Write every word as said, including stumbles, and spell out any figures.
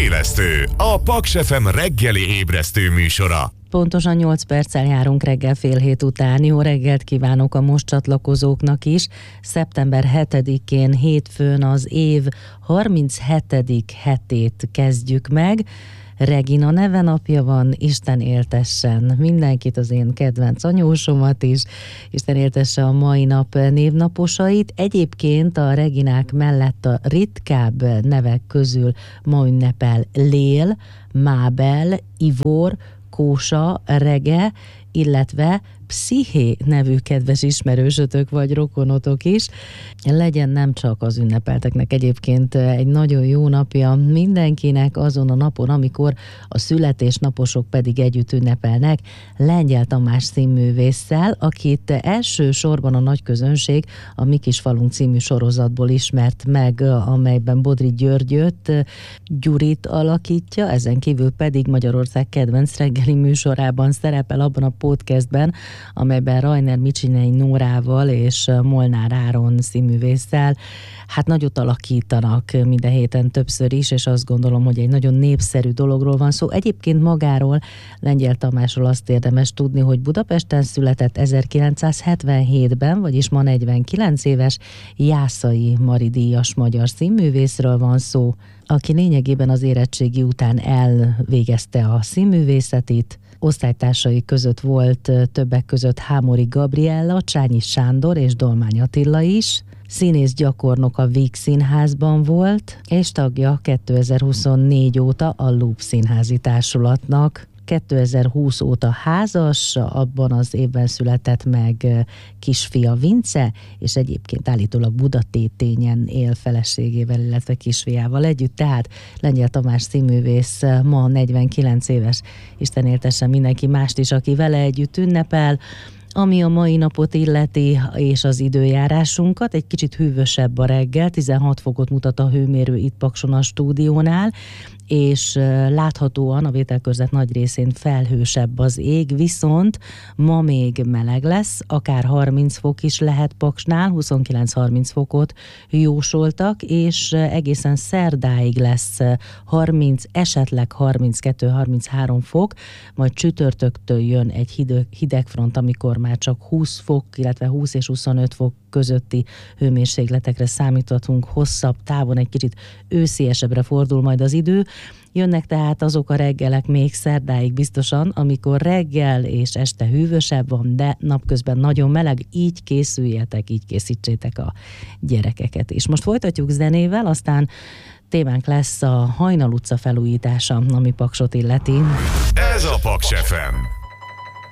Ébresztő, a Paks ef em reggeli ébresztő műsora. Pontosan nyolc perccel járunk reggel fél hét után. Jó reggelt kívánok a most csatlakozóknak is. szeptember hetedikén hétfőn az év harminchetedik hetét kezdjük meg. Regina neve napja van, Isten éltessen mindenkit, az én kedvenc anyósomat is, Isten éltesse a mai nap névnaposait. Egyébként a Reginák mellett a ritkább nevek közül ma ünnepel Lél, Mábel, Ivor, Kósa, Rege, illetve Psziché nevű kedves ismerősötök vagy rokonotok is. Legyen nem csak az ünnepelteknek egyébként egy nagyon jó napja mindenkinek azon a napon, amikor a születésnaposok pedig együtt ünnepelnek Lengyel Tamás színművésszel, akit elsősorban a nagy közönség a Mi kis falunk című sorozatból ismert meg, amelyben Bodri Györgyöt, Gyurit alakítja, ezen kívül pedig Magyarország kedvenc reggeli műsorában szerepel abban a podcastben, amelyben Rajner Micsinei Nórával és Molnár Áron színművésszel hát nagyot alakítanak minden héten többször is, és azt gondolom, hogy egy nagyon népszerű dologról van szó. Egyébként magáról, Lengyel Tamásról azt érdemes tudni, hogy Budapesten született ezerkilencszázhetvenhétben, vagyis ma negyvenkilenc éves, Jászai Mari díjas magyar színművészről van szó, aki lényegében az érettségi után elvégezte a színművészetit. Osztálytársai között volt többek között Hámori Gabriella, Csányi Sándor és Dolmány Attila is. Színész gyakornok a Víg Színházban volt, és tagja kétezer-huszonnégy óta a Loop Színházi Társulatnak. kétezer-húsz óta házas, abban az évben született meg kisfia Vince, és egyébként állítólag Budatétényen él feleségével, illetve kisfiával együtt, tehát Lengyel Tamás színművész ma negyvenkilenc éves, Isten éltessen mindenki mást is, aki vele együtt ünnepel. Ami a mai napot illeti, és az időjárásunkat, egy kicsit hűvösebb a reggel, tizenhat fokot mutat a hőmérő itt Pakson a stúdiónál, és láthatóan a vételkörzet nagy részén felhősebb az ég, viszont ma még meleg lesz, akár harminc fok is lehet Paksnál, huszonkilenc-harminc fokot jósoltak, és egészen szerdáig lesz harminc, esetleg harminckettő-harminchárom fok, majd csütörtöktől jön egy hideg, hidegfront, amikor már csak húsz fok, illetve húsz és huszonöt fok közötti hőmérsékletekre számíthatunk, hosszabb távon egy kicsit ősziesebbre fordul majd az idő. Jönnek tehát azok a reggelek még szerdáig biztosan, amikor reggel és este hűvösebb van, de napközben nagyon meleg, így készüljetek, így készítsétek a gyerekeket is. Most folytatjuk zenével, aztán témánk lesz a Hajnal utca felújítása, ami Paksot illeti. Ez a Paks ef em.